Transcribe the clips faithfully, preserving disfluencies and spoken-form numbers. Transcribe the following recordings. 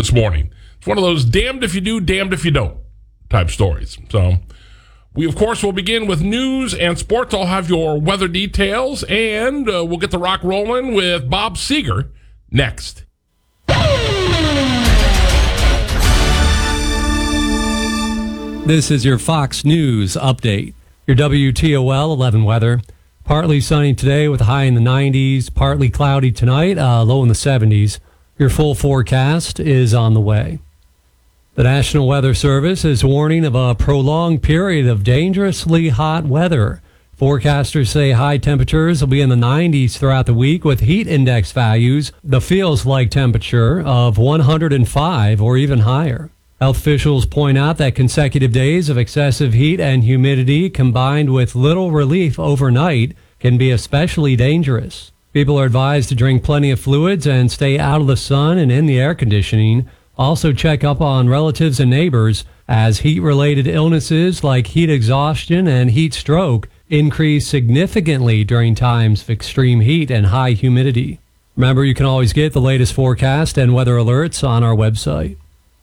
this morning. It's one of those damned if you do, damned if you don't type stories. So we, of course, will begin with news and sports. I'll have your weather details, and uh, we'll get the rock rolling with Bob Seeger next. This is your Fox News update. Your W T O L eleven weather. Partly sunny today with a high in the nineties. Partly cloudy tonight, uh, low in the seventies. Your full forecast is on the way. The National Weather Service is warning of a prolonged period of dangerously hot weather. Forecasters say high temperatures will be in the nineties throughout the week with heat index values, the feels-like temperature of one hundred five or even higher. Health officials point out that consecutive days of excessive heat and humidity combined with little relief overnight can be especially dangerous. People are advised to drink plenty of fluids and stay out of the sun and in the air conditioning. Also check up on relatives and neighbors as heat-related illnesses like heat exhaustion and heat stroke increase significantly during times of extreme heat and high humidity. Remember, you can always get the latest forecast and weather alerts on our website.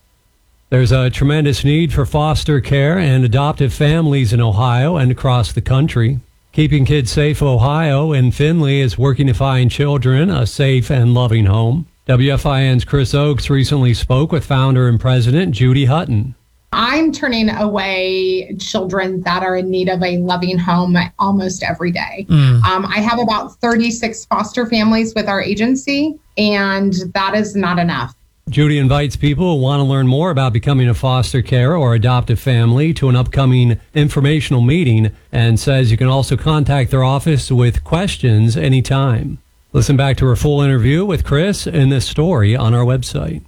There's a tremendous need for foster care and adoptive families in Ohio and across the country. Keeping Kids Safe Ohio in Findlay is working to find children a safe and loving home. W F I N's Chris Oakes recently spoke with founder and president Judy Hutton. I'm turning away children that are in need of a loving home almost every day. Mm. Um, I have about thirty-six foster families with our agency, and that is not enough. Judy invites people who want to learn more about becoming a foster care or adoptive family to an upcoming informational meeting and says you can also contact their office with questions anytime. Listen back to her full interview with Chris in this story on our website.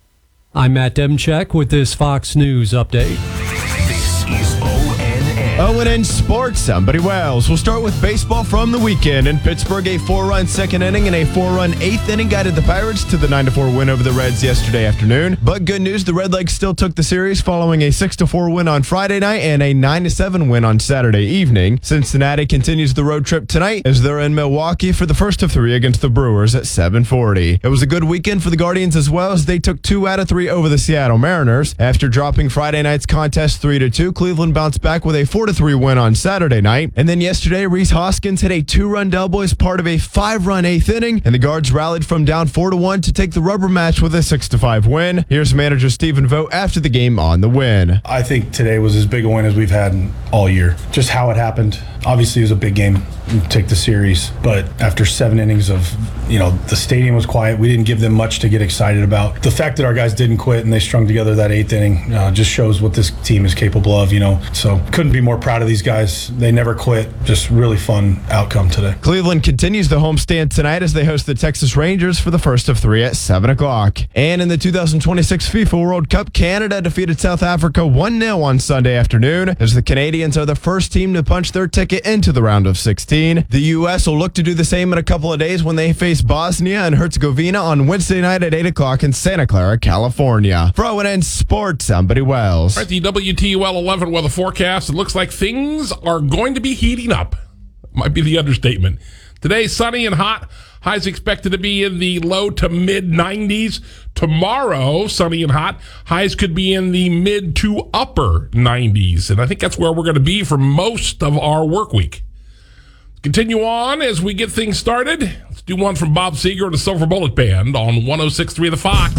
I'm Matt Demchek with this Fox News update. This is O N N. O N N Sports, somebody Wells. We'll start with baseball from the weekend. In Pittsburgh, a four-run second inning and a four-run eighth inning guided the Pirates to the nine to four win over the Reds yesterday afternoon. But good news, the Redlegs still took the series following a six to four win on Friday night and a nine to seven win on Saturday evening. Cincinnati continues the road trip tonight as they're in Milwaukee for the first of three against the Brewers at seven forty. It was a good weekend for the Guardians as well as they took two out of three over the Seattle Mariners. After dropping Friday night's contest three to two, Cleveland bounced back with a four to three win on Saturday night. And then yesterday, Rhys Hoskins hit a two-run double as part of a five-run eighth inning, and the Guards rallied from down four to one to take the rubber match with a six to five win. Here's manager Stephen Vogt after the game on the win. I think today was as big a win as we've had all year. Just how it happened. Obviously, it was a big game to take the series, but after seven innings of, you know, the stadium was quiet. We didn't give them much to get excited about. The fact that our guys didn't quit and they strung together that eighth inning uh, just shows what this team is capable of, you know. So couldn't be more proud of these guys. They never quit. Just really fun outcome today. Cleveland continues the homestand tonight as they host the Texas Rangers for the first of three at seven o'clock. And in the two thousand twenty-six FIFA World Cup, Canada defeated South Africa one nil on Sunday afternoon as the Canadians are the first team to punch their ticket into the round of sixteen. The U S will look to do the same in a couple of days when they face Bosnia and Herzegovina on Wednesday night at eight o'clock in Santa Clara, California. For O N N Sports, I'm Buddy Wells. All right, the W T O L eleven weather forecast. It looks like things are going to be heating up. Might be the understatement. Today, sunny and hot. Highs expected to be in the low to mid nineties. Tomorrow, sunny and hot. Highs could be in the mid to upper nineties. And I think that's where we're going to be for most of our work week. Continue on as we get things started. Let's do one from Bob Seeger and the Silver Bullet Band on one oh six point three The Fox.